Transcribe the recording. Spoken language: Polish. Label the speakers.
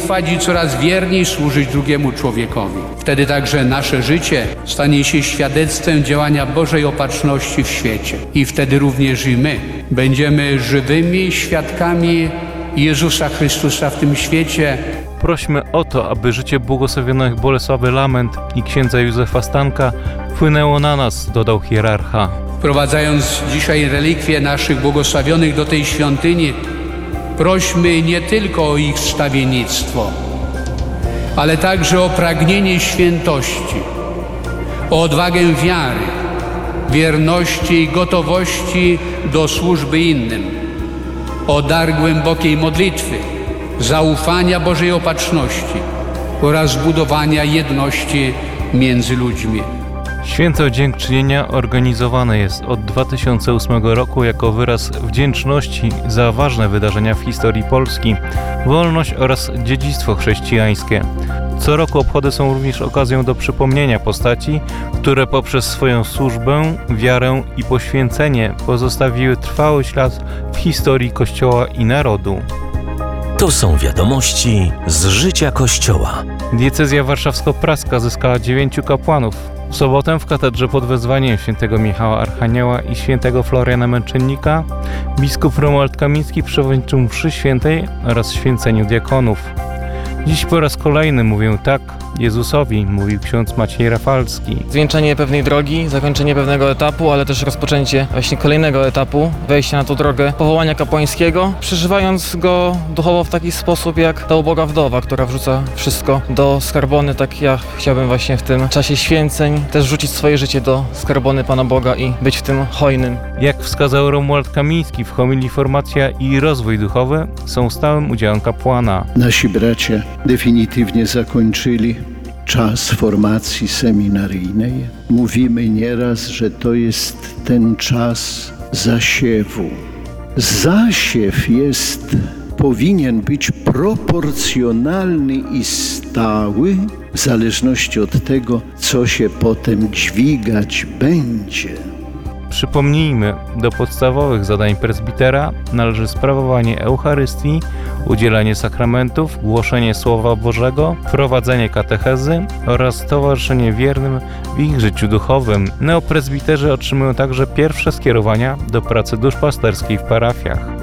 Speaker 1: ufać i coraz wierniej służyć drugiemu człowiekowi. Wtedy także nasze życie stanie się świadectwem działania Bożej Opatrzności w świecie. I wtedy również i my będziemy żywymi świadkami Jezusa Chrystusa w tym świecie.
Speaker 2: Prośmy o to, aby życie błogosławionych Bolesławy Lament i księdza Józefa Stanka wpłynęło na nas, dodał hierarcha.
Speaker 1: Wprowadzając dzisiaj relikwie naszych błogosławionych do tej świątyni, prośmy nie tylko o ich wstawiennictwo, ale także o pragnienie świętości, o odwagę wiary, wierności i gotowości do służby innym, o dar głębokiej modlitwy, zaufania Bożej Opatrzności oraz budowania jedności między ludźmi.
Speaker 2: Święto Dziękczynienia organizowane jest od 2008 roku jako wyraz wdzięczności za ważne wydarzenia w historii Polski, wolność oraz dziedzictwo chrześcijańskie. Co roku obchody są również okazją do przypomnienia postaci, które poprzez swoją służbę, wiarę i poświęcenie pozostawiły trwały ślad w historii Kościoła i narodu.
Speaker 3: To są wiadomości z życia Kościoła.
Speaker 2: Diecezja warszawsko-praska zyskała 9 kapłanów. W sobotę w katedrze pod wezwaniem świętego Michała Archanioła i świętego Floriana Męczennika biskup Romuald Kamiński przewodniczył mszy świętej oraz święceniu diakonów. Dziś po raz kolejny mówię tak Jezusowi, mówił ksiądz Maciej Rafalski.
Speaker 4: Zwieńczenie pewnej drogi, zakończenie pewnego etapu, ale też rozpoczęcie właśnie kolejnego etapu, wejścia na tą drogę powołania kapłańskiego, przeżywając go duchowo w taki sposób jak ta uboga wdowa, która wrzuca wszystko do skarbony. Tak ja chciałbym właśnie w tym czasie święceń też wrzucić swoje życie do skarbony Pana Boga i być w tym hojnym.
Speaker 2: Jak wskazał Romuald Kamiński w homilii, formacja i rozwój duchowy są stałym udziałem kapłana.
Speaker 5: Nasi bracia definitywnie zakończyli czas formacji seminaryjnej. Mówimy nieraz, że to jest ten czas zasiewu. Zasiew powinien być proporcjonalny i stały w zależności od tego, co się potem dźwigać będzie.
Speaker 2: Przypomnijmy, do podstawowych zadań prezbitera należy sprawowanie Eucharystii, udzielanie sakramentów, głoszenie Słowa Bożego, prowadzenie katechezy oraz towarzyszenie wiernym w ich życiu duchowym. Neoprezbiterzy otrzymują także pierwsze skierowania do pracy duszpasterskiej w parafiach.